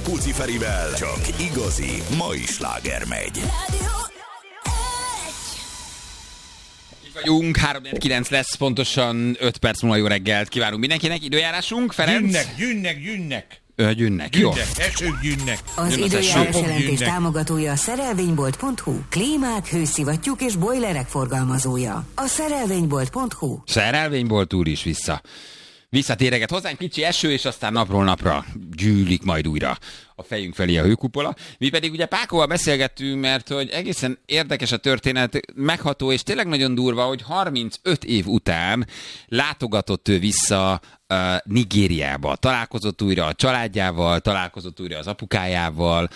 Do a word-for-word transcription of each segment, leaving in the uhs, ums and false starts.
Rákóczi Ferivel csak igazi mai sláger megy. Itt vagyunk, három kilenc lesz, pontosan öt perc múlva jó reggelt kívánunk mindenkinek. Időjárásunk, Ferenc? Gyűnnek, gyűnnek, gyűnnek. Ö, gyűnnek, jó. Gyűnnek, esők gyűnnek. Az időjárás jelentés támogatója a szerelvénybolt pont hu. Klímák, hőszivattyúk és bojlerek forgalmazója. A szerelvénybolt pont hu. Szerelvénybolt úr is vissza. Visszatéreget hozzánk, kicsi eső, és aztán napról napra gyűlik majd újra a fejünk felé a hőkupola. Mi pedig ugye Pákóval beszélgettünk, mert hogy egészen érdekes a történet, megható, és tényleg nagyon durva, hogy harmincöt év után látogatott ő vissza uh, Nigériába. Találkozott újra a családjával, találkozott újra az apukájával,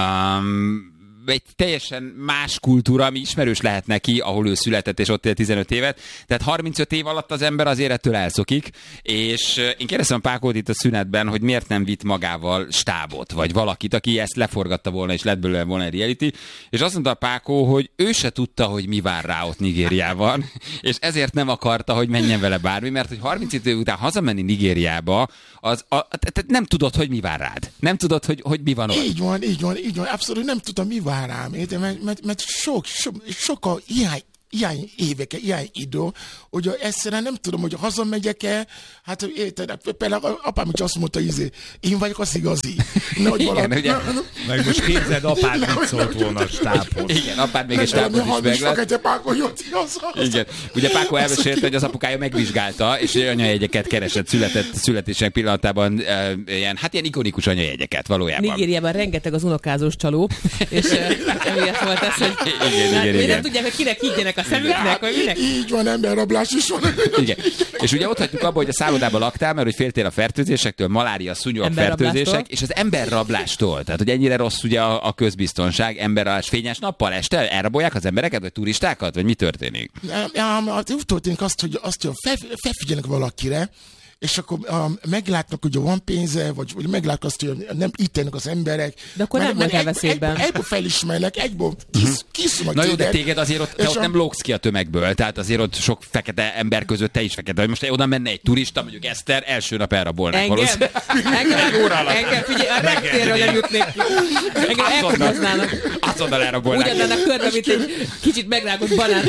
um, egy teljesen más kultúra, ami ismerős lehet neki, ahol ő született, és ott él tizenöt évet. Tehát harmincöt év alatt az ember az élettől elszokik, és én kérdeztem Pákót itt a szünetben, hogy miért nem vitt magával stábot, vagy valakit, aki ezt leforgatta volna, és lett belőle volna egy reality, és azt mondta a Pákó, hogy ő se tudta, hogy mi vár rá ott Nigériában, és ezért nem akarta, hogy menjen vele bármi, mert hogy harmincöt év után hazamenni Nigériába, az a, tehát nem tudod, hogy mi vár rád. Nem tudod, hogy, hogy mi van ott. Így van, így van, így van. Abszolút nem tudtam, mi vár rám. Érted? Mert, mert, mert sok, sok, sokkal ilyen, ilyen évek, ilyen idő, hogy egyszerűen nem tudom, hogy hazamegyek-e, hát érted, például apám is azt mondta, hogy én vagyok az igazi. Nehogy valami... Igen, ne, ne, meg most képzeld, apád mit szólt volna a stábhoz. Igen, apád még egy stábot is meglett. Pákó jött Igen. Ugye Pákó elmesélte, hogy az apukája megvizsgálta, és anyajegyeket keresett született, születések pillanatában, e, ilyen, hát ilyen ikonikus anyajegyeket valójában. Nigériában rengeteg az unokázós csaló, és emiatt volt ez, hogy igen, igen, igen. nem tudják, hogy kinek higgyenek a szemüknek, vagy minek. Így van, emberrablás is van. Igen. És ugye ott hagytuk abba, hogy a szállodában laktál, mert hogy féltél a fertőzésektől, malária, szúnyog fertőzések, és az emberrablástól. Tehát, hogy ennyire rossz ugye a, a közbiztonság, emberrablás fényes nappal este elrabolják az embereket, vagy turistákat, vagy mi történik? Úgy történik azt, hogy azt, hogy felfigyelnek valakire, és akkor um, meglátnak, hogy van pénze, vagy, vagy meglátnak azt, hogy nem ítélnek az emberek. De akkor nem volt elveszélyben. Egyből felismernek, egyből kis, kiszumak. Na jó, de téged azért ott, te ott a... nem lógsz ki a tömegből, tehát azért ott sok fekete ember között te is fekete. Most oda menne egy turista, mondjuk Eszter, első nap elrabolnák valószínűleg. Engem, engem, figyelj, a reptérről nem jutnék ki. Engem elkoboznának. Azonnal elrabolnák. Úgy adnának körbe, mint egy kicsit megrágott banán.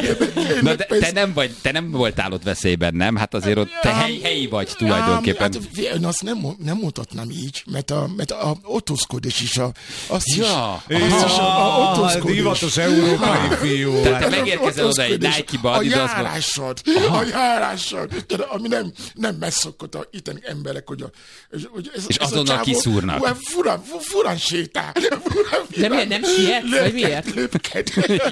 Na de te nem, vagy, te nem voltál ott veszélyben, nem? Hát azért ott te helyi, helyi vagy tulajdonképpen. Hát, én azt nem, nem mondhatnám így, mert a, mert a otthoskodás is a, azt ja. is, azt is a, a otthoskodás. Divatos európai fiú. Tehát te megérkezel oda egy Nike-ba. A járásod, a járásod, ami nem, nem messzokott a itteni emberek, hogy, a, hogy ez, és ez azonnal kiszúrnak. Furán, furán sétál. De miért nem siet? Vagy miért? Lépked.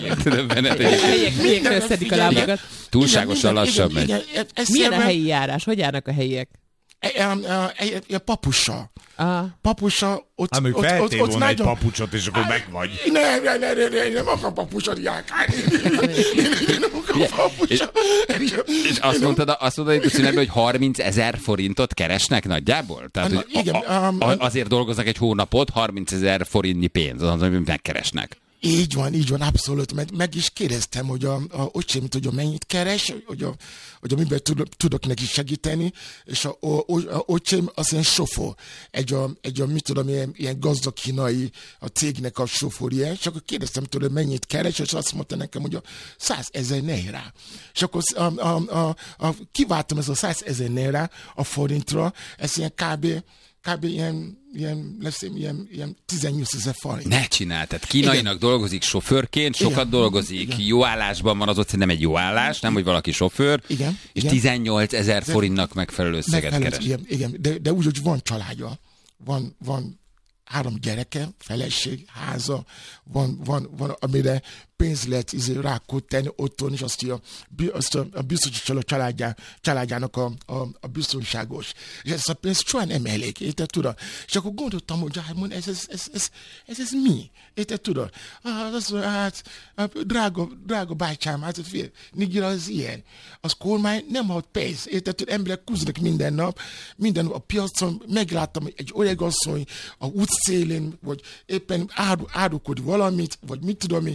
Helyek miért összedik a lábakat? Túlságosan lassabb megy. Milyen a helyi járás? Hogy járnak a helyiek? A papusa. Ah. Papusa, ott... Ám, ott, feltél ott, ott volna nagyon... egy papucsot, és akkor megvagy. Nem, nem, nem, nem, nem, nem akar papucsot járkálni. Én nem akar papucsot. És azt mondtad, azt mondtad itt a szünetben, hogy harmincezer forintot keresnek nagyjából? Tehát, hogy igen, a, um, a, azért dolgoznak egy hónapot, harmincezer forintnyi pénz, az, amit megkeresnek. Így van, így van, abszolút. Meg, meg is kérdeztem, hogy a, a öcsém, hogy a mennyit keres, hogy a, hogy a miben tudok, tudok neki segíteni, és a, a, a öcsém az ilyen sofőr, egy, a, egy a, mit tudom, ilyen, ilyen gazdag kínai a cégnek a sofőrje, és akkor kérdeztem tőle, mennyit keres, és azt mondta nekem, hogy a százezer naira. És akkor a, a, a, a, kiváltam ez a százezer naira a forintra, ez ilyen kb. kb. ilyen, ilyen, lesz ilyen, ilyen tizennyolcezer forint. Ne csinál, tehát kínainak igen. dolgozik sofőrként, sokat igen. dolgozik, igen. jó állásban van, az ott nem egy jó állás, nem, hogy valaki sofőr, igen. és igen. tizennyolcezer forintnak megfelelő összeget megfelelő, keres. Igen, igen. De, de úgy, hogy van családja, van, van három gyereke, feleség, háza, van, van, van amire pénz lehet izé, rákódteni otthon, és azt a, azt a, a biztosítja a családjá, családjának a, a, a biztonságos. És ez a pénz soha nem elég, érted, tudod? És akkor gondoltam, hogy ez, ez, ez, ez, ez, ez mi? Érted, tudod? Ah, az, hát, drága, drága bátyám, hát fél, Nigeria az ilyen. Az kormány nem ad pénz, érted, tudod? Emberek kúznak minden nap, minden nap a piacon, megláttam egy öregasszony a útszélén, vagy éppen áru, árukod valamit, vagy mit tudom én, és akkor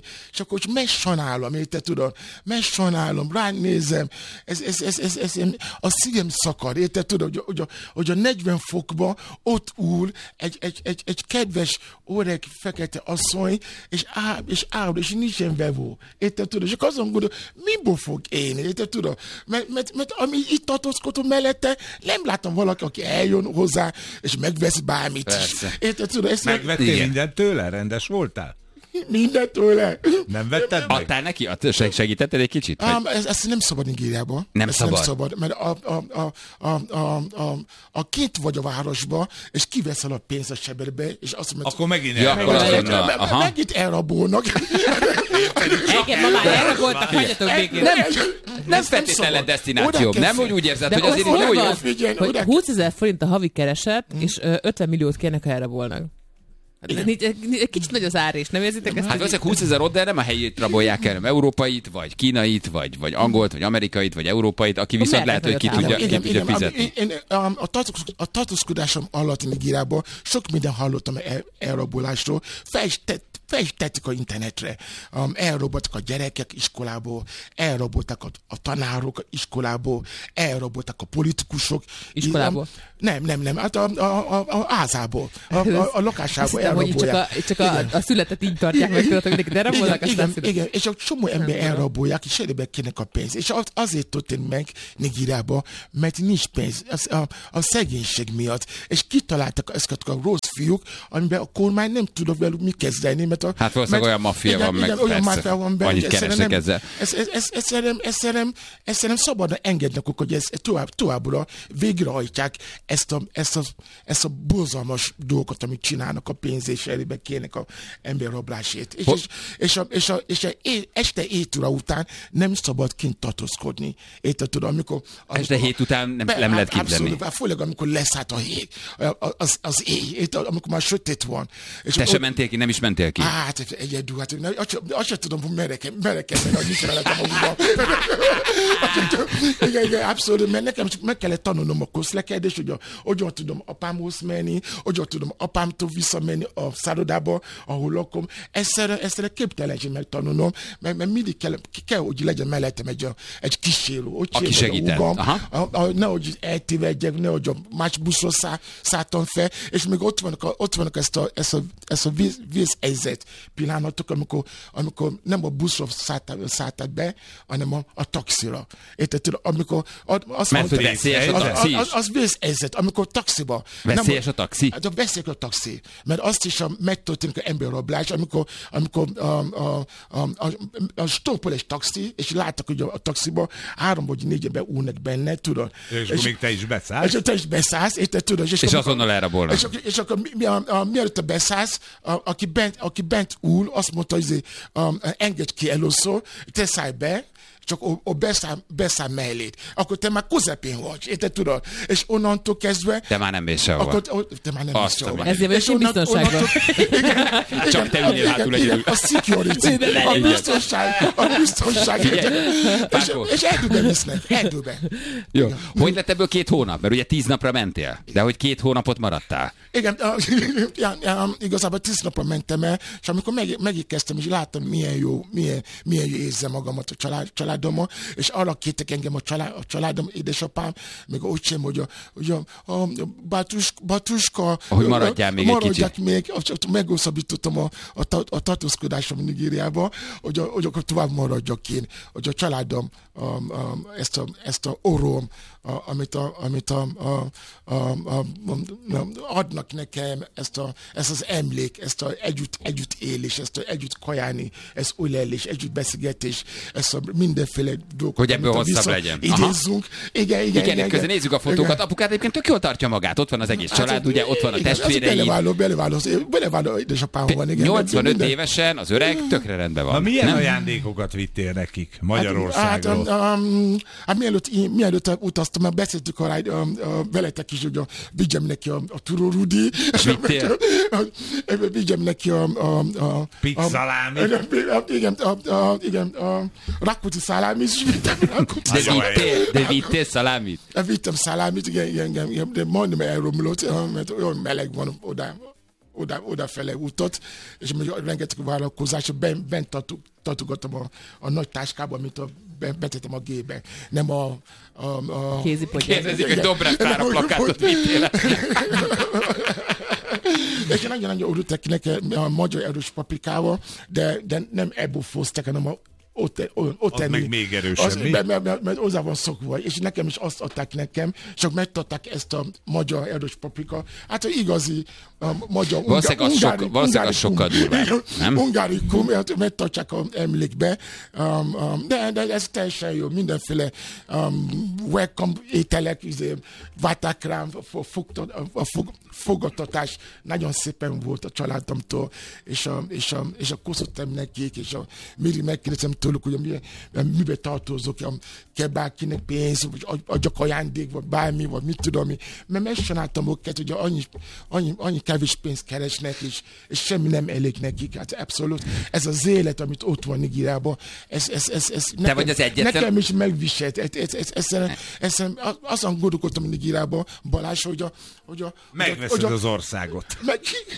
coach, megsajnálom, érted, tudod? Megsajnálom, ránézem, ez, ez, ez, ez, ez, a szívem szakad, érted, tudod, hogy, hogy, a, hogy a negyven fokban ott ül egy, egy, egy, egy kedves, öreg, fekete asszony, és áll, és áll, és nincsen vevó, érted, tudod? És azon gondolom, miből fog élni, érted, tudod? Mert, mert, mert ami itt tartózkodom mellette, nem látom valaki, aki eljön hozzá, és megvesz bármit is. Érted, tudod? Megvettél mindent tőle? Rendes voltál? Mindent tőle. Nem vetted meg? Adtál neki? Segítetted egy kicsit? Um, ez, ezt nem szabad Nigériába. Nem ezt szabad? Nem szabad, mert a, a, a, a, a, a, a két vagy a városba, és kiveszel a pénzt a sebedbe, és azt mondod, akkor megint ja, elrabolnak. akkor azt mondja, aha. Megint elrabolnak. Igen, ma már elraboltak, hagyjatok békén. Nem, nem feltétlenül lett destináció. Nem, hogy úgy érzed, hogy azért jó, jó. Hogy húszezer forint a havi kereset, és ötven milliót kérnek, ha elrabolnak. Egy kicsit nagy az ár is, nem érzitek ezt? Hát valószínűleg húszezer ott, de nem a helyét rabolják el, nem európait, vagy kínait, vagy, vagy angolt, vagy amerikait, vagy európait, aki viszont lehet, hogy ki tudja, ki tudja fizetni. Én, én, a, a tartózkodásom alatt Nigériában sok minden hallottam el, elrabolásról, fel is tett, fel is tettek a internetre. Um, elraboltak a gyerekek iskolából, elraboltak a, a tanárok iskolából, elraboltak a politikusok. Iskolából? Nem, nem, nem, hát a, a, a, a házából, a, a, a lakásából elrabolják. Csak, a, csak a, a születet így tartják meg, tudod, hogy de rabolnak, igen, igen, igen, és a csomó ember elrabolják, és elébe kérnek a pénz. És az, azért történt meg Nigériában, mert nincs pénz, az, a, a szegénység miatt. És kitaláltak ezeket a rossz fiúk, amiben a kormány nem tudott velük mit kezdeni. Mert a, hát valószínűleg olyan maffia van, meg olyan persze, van be, annyit keresnek ezzel. Ezt szerintem szabadna engednek, hogy ez tovább, továbbra végrehajtják ezt a, ezt, a, ezt a borzalmas dolgot, amit csinálnak a pénzés elébe kérnek a emberrablásért. És, és, és, a, és, a, és a é, este hét óra után nem szabad kint tartózkodni. Érted, tudom, amikor, amikor... Este hét után nem, be, nem lehet kint lenni. Abszolút, főleg amikor leszállt a hég, az, az éj, érted, amikor már sötét van. És te sem mentél ki, nem is mentél ki. Hát, egyedül, hát azt sem tudom, hogy merre kell, merre kell menni, hogy mit veletem magukban. Igen, igen, abszolút, mert nekem csak meg kellett tanulnom a közlekedést, hogy hogyan tudom apámhoz menni, hogyan tudom apámtól visszamenni a szállodába, ahol lakom. Egyszerre, egyszerre képtelenség megtanulnom, mert, mert mindig kell, kell, hogy legyen mellettem egy, egy kísérő. Aki segített. Nehogy eltévedjek, nehogy a más buszról szá, szálltam fel, és még ott vannak, a, ott vannak ezt a, ezt a, ezt a víz, vízhelyzet pillanatok, amikor, amikor nem a buszról szálltál be, hanem a, a taxira. Érted? Amikor azt mert hogy veszélyes a taxi az, az vészhelyzet, amikor taxiba. Veszélyes a taxi? Hát a veszélyes a taxi. Mert azt is megtörténik az emberrablás, amikor, amikor a, a, a, a, a stoppol egy taxi, és láttak, hogy a, a taxiba három vagy négyben ülnek benne, tudod. És, és még te is beszállsz. És te is beszállsz, érted, tudod. És, és azonnal elrabolnak. És, és akkor mi, a, a, mielőtt te beszállsz, a, aki, bent, aki bent ül, azt mondta, hogy engedj ki először, te szállj be, csak o, o beszáll, beszáll mellét. Akkor te már közepén vagy, érted, tudod? És onnantól kezdve... Te már nem mész sehova. Akkor, te már nem mész sehova. Ezért vagy én biztonságban. Csak te ülnél hátul egyedül. A security, a biztonság, a biztonság. És, és erdőben visznek, erdőben. Jó. Hogy lett ebből két hónap? Mert ugye tíz napra mentél, de hogy két hónapot maradtál. Igen, ja, ja, igazából tíz napra mentem el, és amikor meg, megérkeztem, és láttam, milyen jó, milyen, milyen jó érzem magamat a család, családommal, és arra kértek engem a, család, a családom, édesapám, meg úgy sem, hogy a, hogy a, a bátus, bátuska, hogy maradjál még egy kicsit. Még, meghosszabbítottam a, a, a tartózkodásom Nigériába, hogy, a, hogy akkor tovább maradjak én, hogy a családom a, a, ezt, a, ezt a orom, a, amit, a, amit a, a, a, a, a, adnak nekem, ezt, a, ezt az emlék, ezt a együtt, együtt élés, ezt a együtt kajálni, ezt ölelés, együtt beszélgetés, ezt a mindenféle dolgokat, hogy ebből hosszabb legyen. Idézzünk. Igen, igen, igen, igen, közben nézzük a fotókat. Igen. Apukát egyébként tök jól tartja magát. Ott van az egész család, hát, ugye, ott van a testvérei. Beleváló, beleváló, beleváló édesapám van. Igen, nyolcvanöt minden. Évesen az öreg tökre rendben van. Na milyen nem? Ajándékokat vittél nekik Magyarországról? Hát, hát, um, hát mielőtt, mielőtt utaztam, már beszéltük arra, a, a, veletek is, hogy a, vigyem neki a, a Turó Rudi. Vigyem neki a... a, a Pizzalámi. Igen, a, a, igen, a Rákóczi szalámit is vittem. De vittél szalámit? Vittem szalámit, igen, igen, igen, de majdnem elromlott, mert olyan meleg van oda. oda, odafele útot, és még rengeteg vállalkozás, bent, bent tartu, tartogattam a, a nagy táskába, amit a, betettem a gébe. Nem a... a, a kézipogyás. Kérdezik, hogy Dobrev Klára plakátot vittél. És nagyon-nagyon örültek nekem a magyar erős paprikával, de, de nem ebből foztak, hanem a ott, ott az meg még erősebb, az, mi? mert, mert, mert, mert hozzá van szokva, és nekem is azt adták nekem, csak megtarták ezt a magyar erős paprika. Hát, hogy igazi a magyar... Valószínűleg az, ungári, sok, valószínűleg az sokkal durvább, nem? Ungárikum, megtartják a emlékbe, um, um, de, de ez teljesen jó, mindenféle um, welcome ételek, izé, váták rám, a, a fog, fogadtatás nagyon szépen volt a családomtól, és a, és a, és a köszöntem nekik, és a Miri megkérdezem tőlük, hogy miben, miben tartozok, kell bárkinek pénz, vagy adjak ajándék, vagy bármi, vagy mit tudom, mert megcsináltam őket, hogy annyi, annyi, annyi kevés pénzt keresnek, és, és semmi nem elég nekik. Hát abszolút. Ez az élet, amit ott van Nigériában, ez, ez, ez, ez Te nekem, vagy az egyetlen... nekem is megviselt. Ez, ez, ez, ez, ez, ez, azon gondolkodtam Nigériában, Balázs, hogy a... Hogy a Megveszed hogy a, az országot. Meg...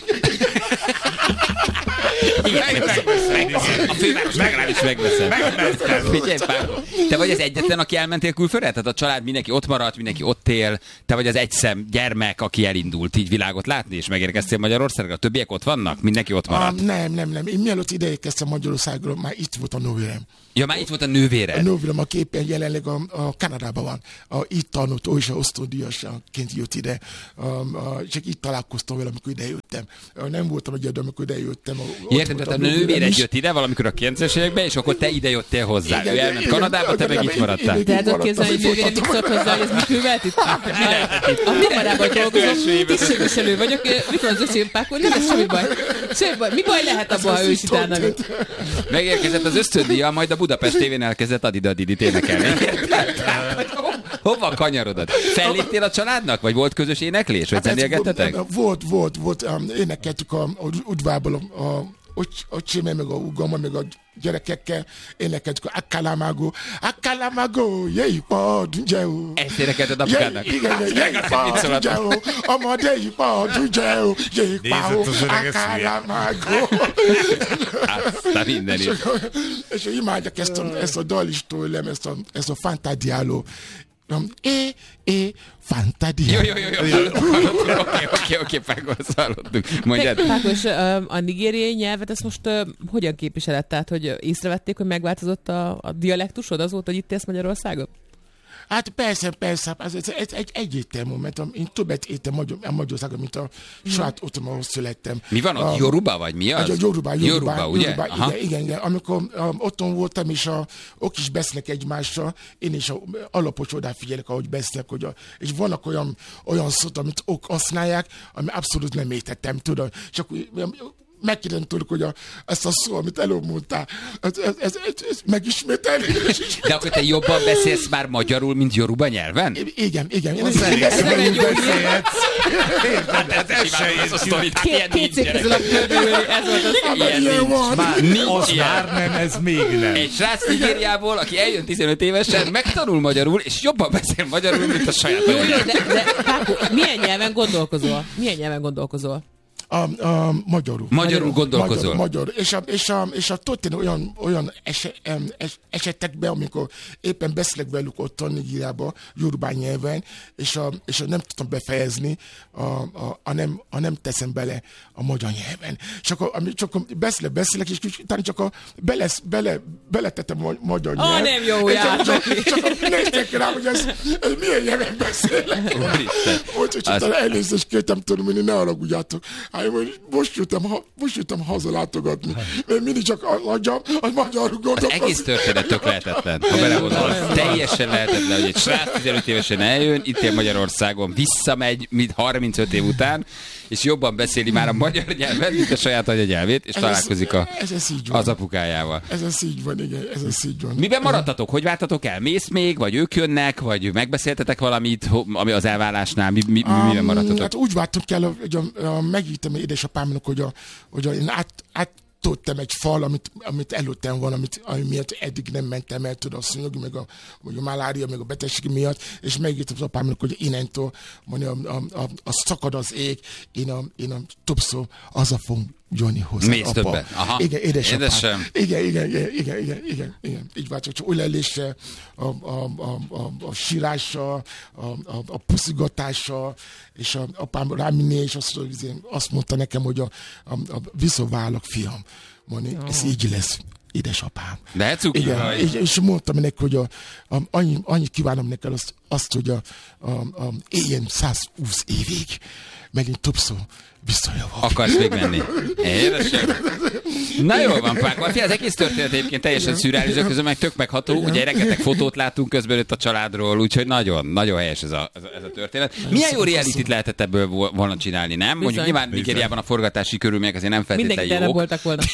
A főváros legalábbis megveszed. Figyelj, Pákó, te vagy az egyetlen, aki elmentél külföldre? Tehát a család mindenki ott maradt, mindenki ott él, te vagy az egyszem gyermek, aki elindult így világot látni, és megérkeztél Magyarországra. A többiek ott vannak? Mindenki ott maradt? Um, nem, nem, nem. Én mielőtt ide érkeztem Magyarországról, már itt volt a nővérem. Ja, már itt volt a nővéred. A nővérem, aki éppen jelenleg a, a Kanadában van. A, itt tanult, ő is a osztódíjasként jött ide. Um, a, csak itt találkoztam vele, amikor ide jöttem. Nem voltam egyedül, amikor ide jöttem. Érted, tehát a nővéred jött ide valamikor a kilencvenes években, és akkor te ide jöttél hozzá. Igen, ő elment Kanadába, te meg itt maradtál. De hát ott képzelni, hogy nővére mit szólt hozzá, hogy ez mit művelt itt? A kamarában dolgozom, tisztségviselő vagyok, mit van az öcsém Pákó, nem lesz semmi baj. Semmi baj. Mi baj lehet abban, ha ő is utána jött? Megérkezett az ösztöndíja, majd a Budapest tévén elkezdett Adida-Didit énekelni. Hova kanyarodod? Felléptél a családnak? Vagy volt közös éneklés? Vagy zenélgettetek? Volt, volt, volt. Um, énekeltük a, a udvárból a, a öcsémmel, meg a ugommal, meg a gyerekekkel énekeltük a Akkalamago, Akkalamago, jéj, padunjeo. Ezt énekelted apukának? Igen, jéj, padunjeo, amadéj, padunjeo, jéj, padunjeo, Akkalamago. Aztán minden is. És imádják ezt a, ezt a dal is tőlem, ezt a, ezt a Fantadiáló. Um, é, é, Fantadiáló. Jó, jó, jó, jó. Oké, oké, oké, Pákó, hallottuk. Mondjad. Pákó, és a nigériai nyelvet ezt most uh, hogyan képviseled? Tehát, hogy észrevették, hogy megváltozott a, a dialektusod azóta, hogy itt élsz Magyarországon? Hát persze, persze, ez, ez, ez egy egyértelmű, mert én többet éltem Magyar, Magyarországon, mint a saját otthon, ahol születtem. Mi van ott? Yoruba vagy mi az? A Yoruba, Yoruba, Yoruba, ugye? Yoruba, igen, igen, igen. Amikor um, otthon voltam, és a, ők is beszélnek egymással, én is a, alapos odafigyelek, ahogy beszélnek, hogy a, és vannak olyan, olyan szót, amit ők használják, ami abszolút nem értettem, tudod. Csak megkérdezem tőlük, hogy a, ezt a szó, amit előbb mondtál, ez, ez, ez, ez megismételni. De akkor te jobban beszélsz már magyarul, mint yoruba nyelven? Igen, igen. Ez nem egy jó beszélhetsz. Érted, ez se értjük. Két székezzel a földről, ez volt az. Ilyen nincs. Már nincs ilyen. Már nem, ez még nem. Egy srác Nigériából, aki eljön tizenöt évesen, megtanul magyarul, és jobban beszél magyarul, mint a saját magyar. Jó, de, de Pákó, milyen nyelven gondolkozol? Milyen nyelven gondolkozol? A, a, magyarul. Magyarul gondolkozol. Magyar, magyar. És a, és a, és a történet olyan, olyan eset, es, esetekben, amikor éppen beszélek velük otthon Nigériában, Yoruba nyelven, és, a, és a nem tudtam befejezni, a, a, a, nem, a nem teszem bele a magyar nyelven. Csak, a, csak beszélek, beszélek, és utána csak a bele, bele, beletettem a magyar nyelv. Ah, nem jó játék. Csak, csak, csak néztek rá, hogy ez, ez milyen nyelven beszélek. Úgyhogy csak az... elnézést kértem tőlem, hogy ne haragudjátok. Hát, most jöttem, most jöttem haza látogatni, mert mindig csak adjam, hogy magyarul gondolkozom. Az egész történet tök lehetetlen, ha belegondolod. Teljesen lehetetlen, hogy egy srác tizenöt évesen eljön, itt él Magyarországon, visszamegy, mint harmincöt év után, és jobban beszéli már a magyar nyelvet, mint a saját anyanyelvét, és ez találkozik a, ez ez az apukájával. Ez ez így van, igen, ez ez így van. Miben maradtatok? Hogy váltatok el? Mész még, vagy ők jönnek, vagy megbeszéltetek valamit, ami az elválásnál? Mi, mi, um, miben maradtatok? Hát úgy vártunk el, hogy a, a, megírtam édesapámnak, hogy, a, hogy a, én át, át tottem egy fal, amit, amit előttem van, amit, ami miatt eddig nem mentem el, tudod, a szúnyog, meg a, meg a malária, meg a betegség miatt, és megírtam az apámnak, hogy innentől mondja, a, a, a, a szakad az ég, én a, én a többször azzal fogom jönni hozzá. Mész többet. Aha. Igen, édesapám. Édesem. Igen, igen, igen, igen, igen, igen, igen. Így van, csak ölelése, a, a, a, a, a sírása, a, a, a puszigatása, és a apám ráminé, és azt, azt mondta nekem, hogy a, a, a visszaválok, fiam. Mondani, ez így lesz, édesapám. De hát cuki igen, vagy. és, és mondtam neki, hogy a, a, annyi, annyit kívánom neked azt, azt hogy a, a, a, éljen százhúsz évig, mert én többször visszajövök. Akarsz még menni? Édesem. Na jól van, Páko. Az egész történet egyébként teljesen szürreális, közben meg tök megható. Ugye rengeteg fotót látunk közben itt a családról, úgyhogy nagyon, nagyon helyes ez a, ez a, ez a történet. Milyen jó realityt lehetett ebből volna csinálni, nem? Mondjuk Bizony. nyilván Nigériában a forgatási körülmények azért nem feltétlenül Mindenki erre jók. voltak volna.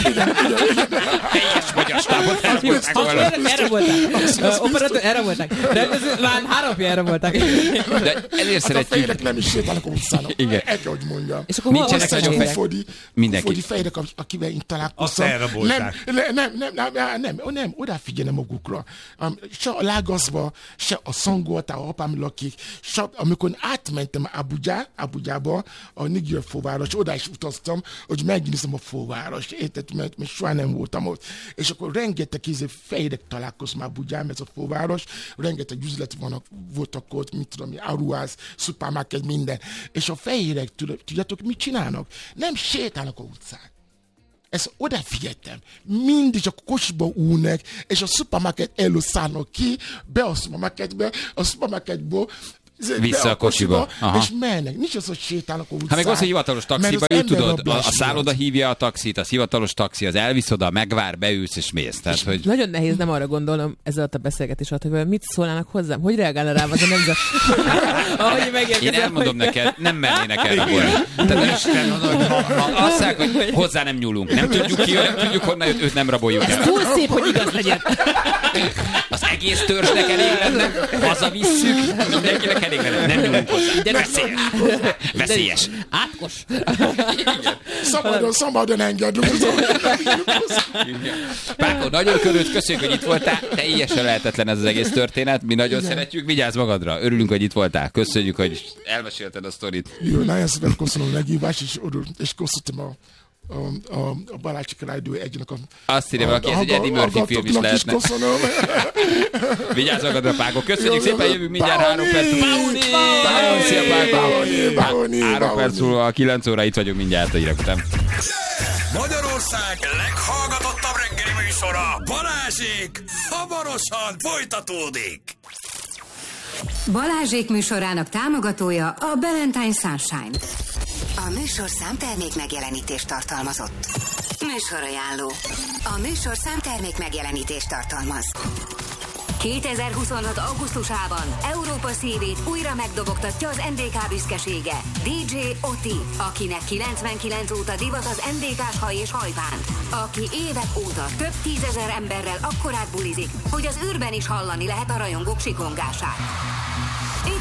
Teljes magyar stábot erre voltak volna. Erre voltak. Operatőr, erre voltak. Rendező, már három erre voltak. De ezért Hát a szeretjük. fejrek nem is sétálnak a utcán. Igen. El kell, hogy mondjam. És akkor hol Nincsenek hol nagyon szereltek? Fodi, Mindenki. Fodi fejrek, akivel én találkoztam. Azt elrabolták. Nem, nem, nem, nem, nem, nem, nem, odafigyelne magukra. Um, se a Lágaszba, se a Szangoltá, a apám lakik, se, amikor átmentem Abuja, Abujába, a Niger főváros, oda is utaztam, hogy megnézem a fővárost, érted, mert, mert soha nem voltam ott. És akkor rengeteg ízé fejrek találkoztam Abuján, ez a főváros, rengeteg üzlet vannak, voltak ott, mit tudom, áruház, szupermarket, minden. És a fejérek, tudjátok, mit csinálnak? Nem sétálnak a utcán. Ezt odafigyeltem. Mindig a kocsiba ülnek, és a szupermarket előtt szállnak ki, be a szupermarketbe, a szupermarketból, Vissza a kocsiba. Aha. És mennek. Nincs az, hogy sétálnak a utcán. Hát meg az, hogy hivatalos taxiba ül, tudod, a, a szálloda hívja a taxit, az hivatalos taxi, az elvisz oda, megvár, beülsz és mész. Tehát, hogy... Nagyon nehéz nem arra gondolom ezzel a beszélgetés alatt, hogy mit szólnának hozzám, hogy reagálna rám az a nemzet. Ahogy megérkezem. Én elmondom hogy... neked, nem mernének elrabolni. Tehát azt mondják, hogy hozzá nem nyúlunk. Nem tudjuk ki, nem tudjuk honnan jött, őt nem raboljuk el. Túl szép, hogy igaz legyen. Az egész törzsnek elég lenne, hazavisszük, mindenkinek elég lenne. Nem nyúlunk hozzá. De veszélyes. Veszélyes. Átkos. Szabadon, szabadon engedünk. Páko, nagyon körült, köszönjük, hogy itt voltál. Teljesen lehetetlen ez az egész történet. Mi nagyon igen. szeretjük. Vigyázz magadra. Örülünk, hogy itt voltál. Köszönjük, hogy elmesélted a sztorit. Jó, nagyon szépen köszönöm a meghívást, és, és köszönöm a a, a, a Balácsik Rádió egynek a... Azt írja valaki, ez egy Eddie Murphy film is lehetne. Vigyázz magadra, Páko. Köszönjük szépen, jövünk mindjárt három perc. Báuni! Báuni! Szia, Páko! Három perc múlva a kilenc óra, itt vagyunk mindjárt a hírek után. Magyarország leghallgatottabb reggeli műsora, Balázsék, hamarosan folytatódik. Balázsék műsorának támogatója a Valentine Sunshine. A műsorszám termék megjelenítést tartalmazott. Műsorajánló. A műsorszám termék megjelenítést tartalmaz. kétezer-huszonhat. augusztusában Európa szívét újra megdobogtatja az en dé ká büszkesége. dé dzsé Oti, akinek kilencvenkilenc óta divat az en dé ká-s haj és hajbán. Aki évek óta több tízezer emberrel akkorát bulizik, hogy az űrben is hallani lehet a rajongók sikongását.